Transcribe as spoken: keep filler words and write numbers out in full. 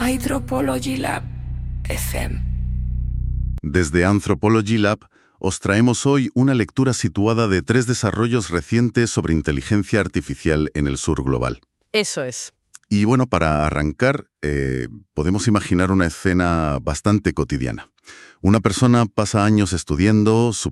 Anthropology Lab F M. Desde Anthropology Lab os traemos hoy una lectura situada de tres desarrollos recientes sobre inteligencia artificial en el sur global. Eso es. Y bueno, para arrancar, eh, podemos imaginar una escena bastante cotidiana. Una persona pasa años estudiando, su